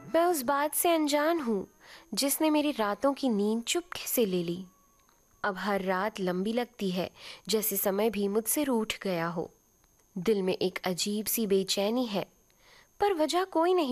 मैं उस बात से अनजान हूँ जिसने मेरी रातों की नींद चुपके से ले ली। अब हर रात लंबी लगती है, जैसे समय भी मुझसे रूठ गया हो। दिल में एक अजीब सी बेचैनी है, पर वजह कोई नहीं